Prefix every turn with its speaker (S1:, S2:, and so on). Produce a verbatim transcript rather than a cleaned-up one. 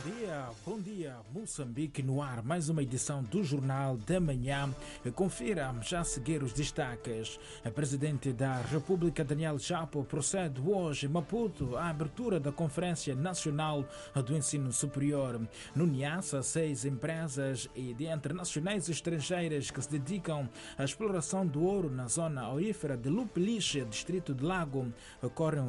S1: dia, bom dia, Moçambique no ar, mais uma edição do Jornal da Manhã. Confira já a seguir os destaques. O presidente da República, Daniel Chapo, procede hoje em Maputo à abertura da Conferência Nacional do Ensino Superior. No Niassa, seis empresas e de internacionais e estrangeiras que se dedicam à exploração do ouro na zona aurífera de Lupeliche, distrito de Lago, ocorrem